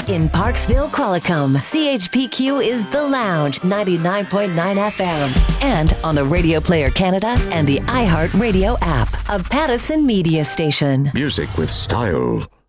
In Parksville, Qualicum, CHPQ is The Lounge, 99.9 FM. And on the Radio Player Canada and the iHeartRadio app, a Pattison media station. Music with style.